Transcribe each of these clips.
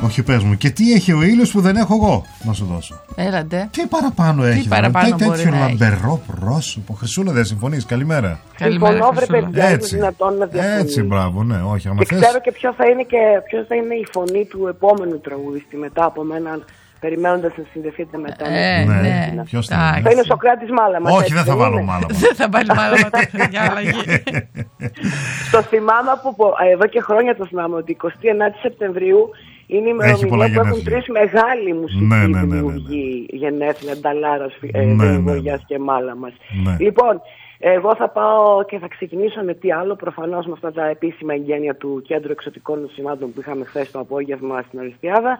Όχι, πες μου, και τι έχει ο ήλιος που δεν έχω εγώ να σου δώσω? Έλατε. Τι παραπάνω έχει? Τι παραπάνω μπορεί τέτοιο να λαμπερό πρόσωπο. Χρυσούλα, δεν συμφωνείς? Καλημέρα. Συμφωνώ, βρε παιδιά, είναι δυνατόν να διαφωνεί. Έτσι, μπράβο, ναι, όχι. Και ξέρω και ποιος θα είναι η φωνή του επόμενου τραγουδιστή μετά από μένα, περιμένοντας να συνδεθείτε μετά. Ναι. Ποιος θα είναι? Θα είναι ο Σοκράτης Μάλαμα. Όχι, δεν θα βάλω Μάλαμα. Δεν θα βάλει Μάλαμα για αλλαγή. Το θυμάμαι εδώ και χρόνια, το θυμάμαι ότι 29 Σεπτεμβρίου είναι η ημερομηνία που έχουν τρεις μεγάλοι μουσικοί δημιουργοί γενέθλια, Νταλάρας, Βορειάς και Μάλαμας. Λοιπόν, εγώ θα πάω και θα ξεκινήσω με τι άλλο, προφανώς με αυτά τα επίσημα εγγένεια του Κέντρου Εξωτικών Νοσημάτων που είχαμε χθες το απόγευμα στην Οριστιάδα.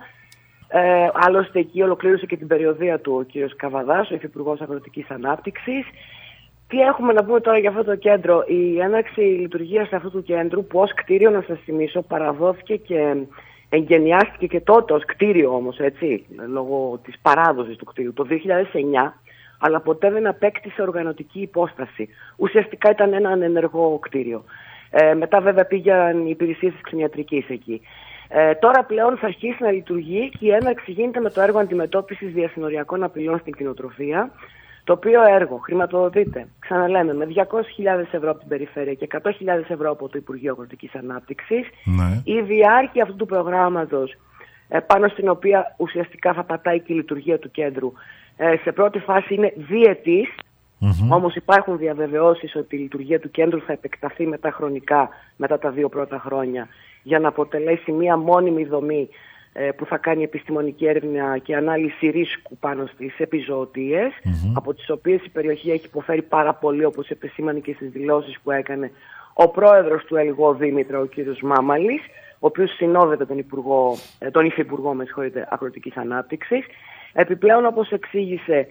Άλλωστε εκεί ολοκλήρωσε και την περιοδεία του ο κύριος Καβαδάς, ο Υφυπουργός Αγροτικής Ανάπτυξης. Τι έχουμε να πούμε τώρα για αυτό το κέντρο? Η έναρξη λειτουργίας αυτού του κέντρου, που ως κτίριο, να σας θυμίσω, παραδόθηκε και εγγενιάστηκε και τότε ως κτίριο όμως, έτσι, λόγω της παράδοσης του κτίριου, το 2009, αλλά ποτέ δεν απέκτησε οργανωτική υπόσταση. Ουσιαστικά ήταν ένα ανενεργό κτίριο. Μετά βέβαια πήγαν οι υπηρεσίες της κτηνιατρικής εκεί. Τώρα πλέον θα αρχίσει να λειτουργεί και η έναρξη γίνεται με το έργο αντιμετώπισης διασυνοριακών απειλών στην κτηνοτροφία, το οποίο έργο χρηματοδοτείται, ξαναλέμε, με 200.000 ευρώ από την περιφέρεια και 100.000 ευρώ από το Υπουργείο Αγροτικής Ανάπτυξης. Ναι. Η διάρκεια αυτού του προγράμματος, πάνω στην οποία ουσιαστικά θα πατάει και η λειτουργία του κέντρου, σε πρώτη φάση είναι διετής. Όμως υπάρχουν διαβεβαιώσεις ότι η λειτουργία του κέντρου θα επεκταθεί μετά χρονικά, μετά τα 2 πρώτα χρόνια, για να αποτελέσει μία μόνιμη δομή που θα κάνει επιστημονική έρευνα και ανάλυση ρίσκου πάνω στις επιζωοτίες, από τις οποίες η περιοχή έχει υποφέρει πάρα πολύ, όπως επεσήμανε και στις δηλώσεις που έκανε ο πρόεδρος του ΕΛΓΟ Δήμητρα, ο κύριος Μάμαλης, ο οποίος συνόδευε τον Υφυπουργό Αγροτικής Ανάπτυξης. Επιπλέον, όπως εξήγησε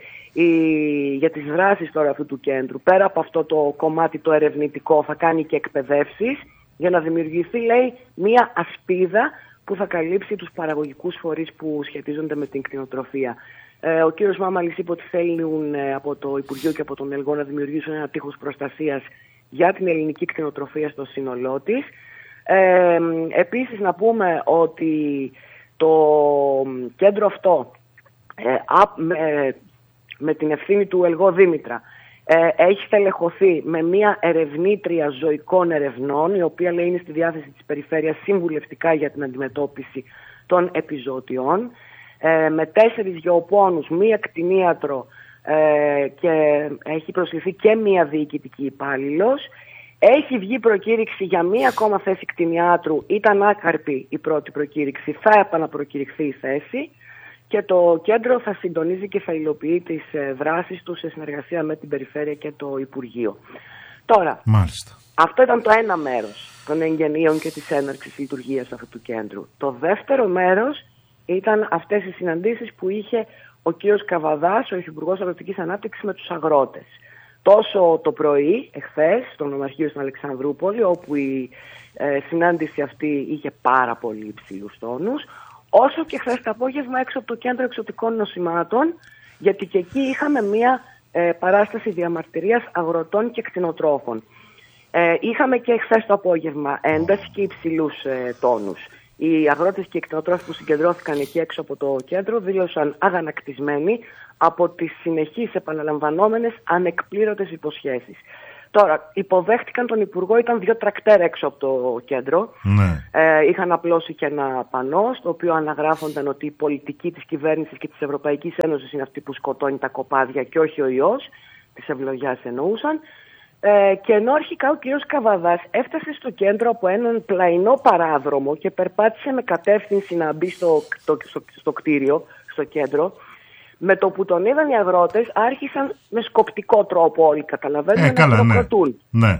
για τις δράσεις τώρα αυτού του κέντρου, πέρα από αυτό το κομμάτι το ερευνητικό, θα κάνει και εκπαιδεύσεις για να δημιουργηθεί, λέει, μία ασπίδα που θα καλύψει τους παραγωγικούς φορείς που σχετίζονται με την κτηνοτροφία. Ο κύριος Μάμαλης είπε ότι θέλουν από το Υπουργείο και από τον ΕΛΓΟ να δημιουργήσουν ένα τείχος προστασίας για την ελληνική κτηνοτροφία στο σύνολό της. Επίσης να πούμε ότι το κέντρο αυτό με την ευθύνη του ΕΛΓΟ Δήμητρα έχει στελεχωθεί με μια ερευνήτρια ζωικών ερευνών, η οποία, λέει, είναι στη διάθεση της περιφέρειας συμβουλευτικά για την αντιμετώπιση των επιζωοτιών, με 4 γεωπόνους, μία κτηνίατρο και έχει προσληφθεί και μία διοικητική υπάλληλος. Έχει βγει προκήρυξη για μία ακόμα θέση κτηνιάτρου, ήταν άκαρπη η πρώτη προκήρυξη, θα επαναπροκηρυχθεί η θέση. Και το κέντρο θα συντονίζει και θα υλοποιεί τις δράσεις του σε συνεργασία με την Περιφέρεια και το Υπουργείο. Τώρα, αυτό ήταν το ένα μέρος των εγγενείων και της έναρξης λειτουργίας αυτού του κέντρου. Το δεύτερο μέρος ήταν αυτές οι συναντήσεις που είχε ο κύριος Καβαδάς, ο Υφυπουργός Αγροτικής Ανάπτυξης, με τους αγρότες. Τόσο το πρωί, εχθές, στο Νομαρχείο στην Αλεξανδρούπολη, όπου η συνάντηση αυτή είχε πάρα πολύ υψηλούς τόνους, όσο και χθες το απόγευμα έξω από το Κέντρο Εξωτικών Νοσημάτων, γιατί και εκεί είχαμε μία παράσταση διαμαρτυρίας αγροτών και κτηνοτρόφων. Είχαμε και χθες το απόγευμα ένταση και υψηλούς τόνους. Οι αγρότες και οι κτηνοτρόφοι που συγκεντρώθηκαν εκεί έξω από το κέντρο δήλωσαν αγανακτισμένοι από τις συνεχείς επαναλαμβανόμενες ανεκπλήρωτες υποσχέσεις. Τώρα, υποδέχτηκαν τον Υπουργό, ήταν 2 τρακτέρ έξω από το κέντρο. Είχαν απλώσει και ένα πανό, στο οποίο αναγράφονταν ότι η πολιτική της κυβέρνησης και της Ευρωπαϊκής Ένωσης είναι αυτή που σκοτώνει τα κοπάδια και όχι ο ιός. Της ευλογιάς εννοούσαν. Και ενώ αρχικά ο κ. Καβαδάς έφτασε στο κέντρο από έναν πλαϊνό παράδρομο και περπάτησε με κατεύθυνση να μπει στο κτίριο, στο κέντρο, με το που τον είδαν οι αγρότες άρχισαν με σκοπτικό τρόπο, όλοι καταλαβαίνουν, να προκρατούν. Ναι.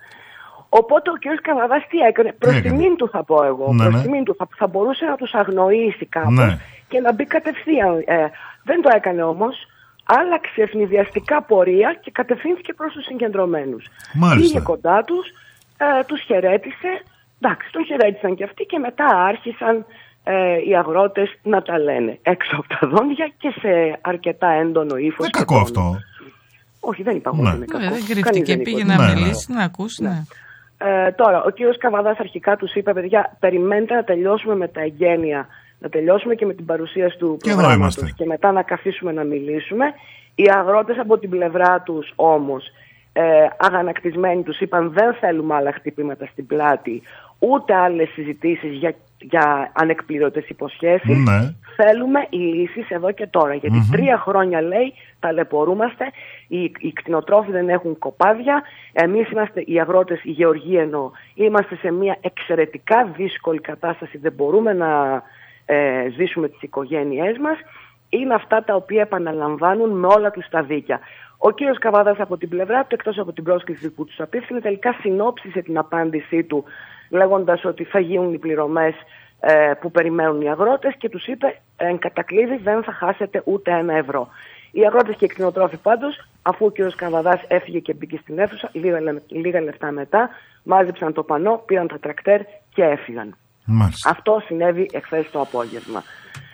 Οπότε ο κ. Καβαδάς τι έκανε? Προς τιμήν του θα πω εγώ, προς τιμήν του θα μπορούσε να τους αγνοήσει κάπως και να μπει κατευθείαν. Δεν το έκανε όμως. Άλλαξε ευνηδιαστικά πορεία και κατευθύνθηκε προς τους συγκεντρωμένους. Πήγε κοντά τους, τους χαιρέτησε. Εντάξει, τον χαιρέτησαν και αυτοί και μετά άρχισαν οι αγρότες να τα λένε έξω από τα δόντια και σε αρκετά έντονο ύφος. Δεν κακό αυτό. Όχι, δεν είπα εγώ ότι είναι κακό. Δεν κρύφτηκε, πήγε να μιλήσει, να ακούσει. Τώρα, ο κύριος Καβαδάς αρχικά τους είπε, παιδιά, περιμένετε να τελειώσουμε με τα εγγένεια, να τελειώσουμε και με την παρουσίαση του και προγράμματος και μετά να καθίσουμε να μιλήσουμε. Οι αγρότες από την πλευρά τους όμως, αγανακτισμένοι, τους είπαν δεν θέλουμε άλλα χτυπήματα στην πλάτη, ούτε άλλες συζητήσεις για ανεκπληρωτές υποσχέσεις. Ναι. Θέλουμε λύσεις εδώ και τώρα. Γιατί 3 χρόνια, λέει, ταλαιπωρούμαστε. Οι κτηνοτρόφοι δεν έχουν κοπάδια. Εμείς είμαστε, οι αγρότες, οι γεωργοί εννοώ, είμαστε σε μια εξαιρετικά δύσκολη κατάσταση. Δεν μπορούμε να ζήσουμε τις οικογένειές μας. Είναι αυτά τα οποία επαναλαμβάνουν με όλα τους τα δίκια. Ο κύριος Καβαδάς από την πλευρά του, εκτός από την πρόσκληση που τους απίφθινε, τελικά συνόψισε την απάντησή του λέγοντας ότι θα γίνουν οι πληρωμές που περιμένουν οι αγρότες και τους είπε εν κατακλείδη δεν θα χάσετε ούτε 1 ευρώ. Οι αγρότες και οι κτηνοτρόφοι πάντως, αφού ο κύριος Καβαδάς έφυγε και μπήκε στην αίθουσα, λίγα λεπτά μετά μάζεψαν το πανό, πήραν τα τρακτέρ και έφυγαν. Μάλιστα. Αυτό συνέβη εχθές το απόγευμα.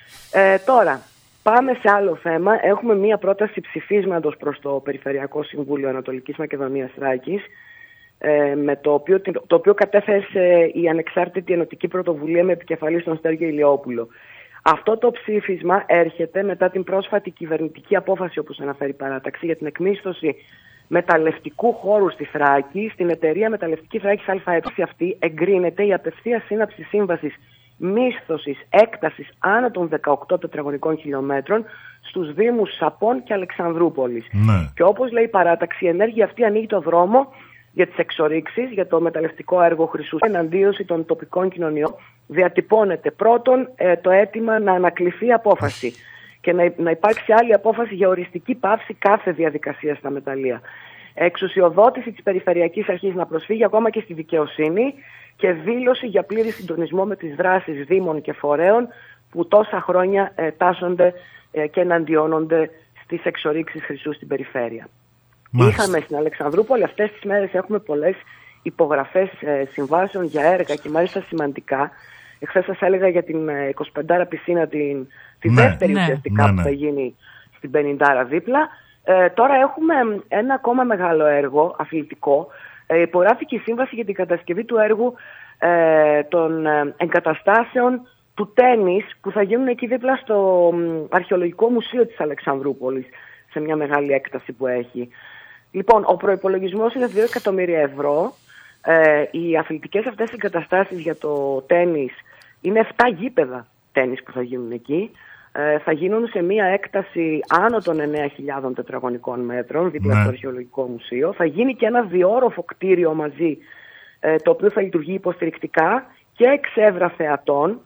Τώρα, πάμε σε άλλο θέμα. Έχουμε μία πρόταση ψηφίσματος προς το Περιφερειακό Συμβούλιο Ανατολικής Μακεδονίας Θράκης, με το οποίο κατέθεσε η Ανεξάρτητη Ενωτική Πρωτοβουλία με επικεφαλή στον Στέργιο Ηλιόπουλο. Αυτό το ψήφισμα έρχεται μετά την πρόσφατη κυβερνητική απόφαση, όπως αναφέρει η παράταξη, για την εκμίσθωση μεταλλευτικού χώρου στη Θράκη. Στην εταιρεία Μεταλλευτική Θράκης ΑΕ αυτή εγκρίνεται η απευθείας σύναψη σύμβασης μίσθωσης έκτασης άνω των 18 τετραγωνικών χιλιόμετρων στους Δήμους Σαπών και Αλεξανδρούπολης. Ναι. Και όπως λέει η παράταξη, η ενέργεια αυτή ανοίγει το δρόμο για τις εξορίξεις, για το μεταλλευτικό έργο Χρυσού. Εναντίωση των τοπικών κοινωνιών διατυπώνεται πρώτον το αίτημα να ανακληθεί η απόφαση και να υπάρξει άλλη απόφαση για οριστική πάυση κάθε διαδικασία στα μεταλλεία. Εξουσιοδότηση της Περιφερειακής Αρχής να προσφύγει ακόμα και στη δικαιοσύνη και δήλωση για πλήρη συντονισμό με τις δράσεις δήμων και φορέων που τόσα χρόνια τάσσονται και εναντιώνονται στις εξορίξεις χρυσού στην περιφέρεια. Μάλιστα. Είχαμε στην Αλεξανδρούπολη αυτές τις μέρες, έχουμε πολλές υπογραφές συμβάσεων για έργα και μάλιστα σημαντικά. Εχθές σας έλεγα για την 25 πισίνα, τη δεύτερη ουσιαστικά που θα γίνει στην 50 δίπλα. Τώρα έχουμε ένα ακόμα μεγάλο έργο αθλητικό. Υπογράφηκε η σύμβαση για την κατασκευή του έργου των εγκαταστάσεων του τένις που θα γίνουν εκεί δίπλα στο Αρχαιολογικό Μουσείο της Αλεξανδρούπολης, σε μια μεγάλη έκταση που έχει. Λοιπόν, ο προϋπολογισμός είναι 2 εκατομμύρια ευρώ. Οι αθλητικές αυτές εγκαταστάσεις για το τένις είναι 7 γήπεδα τένις που θα γίνουν εκεί. Θα γίνουν σε μια έκταση άνω των 9.000 τετραγωνικών μέτρων δίπλα στο Αρχαιολογικό Μουσείο. Θα γίνει και ένα διόροφο κτίριο μαζί, το οποίο θα λειτουργεί υποστηρικτικά και εξέδρα θεατών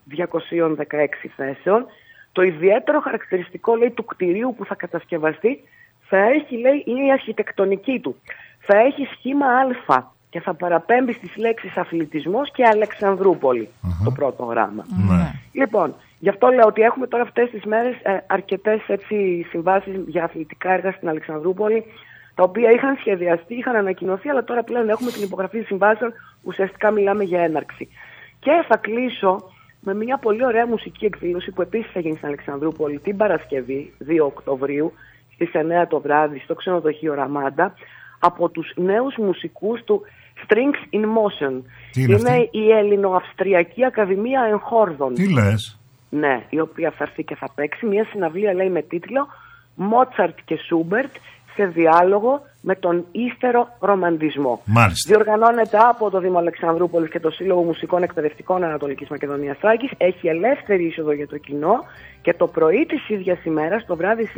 216 θέσεων. Το ιδιαίτερο χαρακτηριστικό, λέει, του κτηρίου που θα κατασκευαστεί θα έχει, λέει, είναι η αρχιτεκτονική του. Θα έχει σχήμα Α και θα παραπέμπει στις λέξεις αθλητισμός και Αλεξανδρούπολη, το πρώτο γράμμα. Λοιπόν, γι' αυτό λέω ότι έχουμε τώρα αυτές τις μέρες αρκετές συμβάσεις για αθλητικά έργα στην Αλεξανδρούπολη, τα οποία είχαν σχεδιαστεί, είχαν ανακοινωθεί, αλλά τώρα πλέον έχουμε την υπογραφή συμβάσεων, ουσιαστικά μιλάμε για έναρξη. Και θα κλείσω με μια πολύ ωραία μουσική εκδήλωση που επίσης θα γίνει στην Αλεξανδρούπολη την Παρασκευή, 2 Οκτωβρίου, στις 9 το βράδυ, στο ξενοδοχείο Ραμάντα, από τους νέους μουσικούς του Strings in Motion. Είναι η Ελληνοαυστριακή Ακαδημία Εγχόρδων. Τι λες? Ναι, η οποία θα έρθει και θα παίξει μια συναυλία, λέει, με τίτλο Μότσαρτ και Σούμπερτ σε διάλογο με τον ύστερο ρομαντισμό. Μάλιστα. Διοργανώνεται από το Δήμο Αλεξανδρούπολης και το Σύλλογο Μουσικών Εκπαιδευτικών Ανατολικής Μακεδονίας Θράκης. Έχει ελεύθερη είσοδο για το κοινό και το πρωί της ίδιας ημέρας, το βράδυ